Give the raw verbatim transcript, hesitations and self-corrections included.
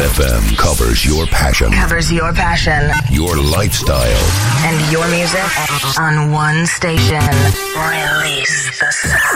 F M covers your passion. Covers your passion. Your lifestyle. And your music on one station. Release the sound.